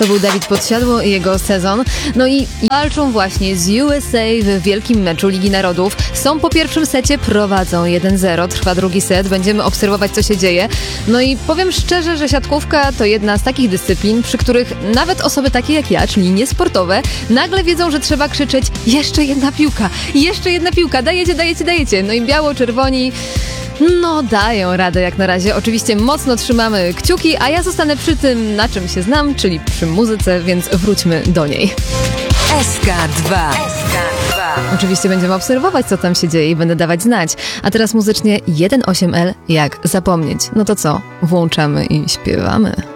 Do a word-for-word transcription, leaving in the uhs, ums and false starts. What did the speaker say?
To był Dawid Podsiadło i jego Sezon. No i walczą właśnie z U S A w wielkim meczu Ligi Narodów. Są po pierwszym secie, prowadzą jeden zero, trwa drugi set, będziemy obserwować, co się dzieje. No i powiem szczerze, że siatkówka to jedna z takich dyscyplin, przy których nawet osoby takie jak ja, czyli niesportowe, nagle wiedzą, że trzeba krzyczeć: jeszcze jedna piłka, jeszcze jedna piłka, dajecie, dajecie, dajecie. No i biało-czerwoni no dają radę jak na razie. Oczywiście mocno trzymamy kciuki, a ja zostanę przy tym, na czym się znam, czyli przy muzyce, więc wróćmy do niej. S K dwa. Oczywiście będziemy obserwować, co tam się dzieje i będę dawać znać. A teraz muzycznie jeden osiem L, jak zapomnieć. No to co? Włączamy i śpiewamy.